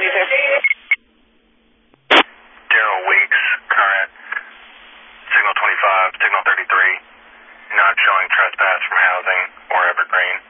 Daryl Weeks, current, signal 25, signal 33, not showing trespass from housing or Evergreen.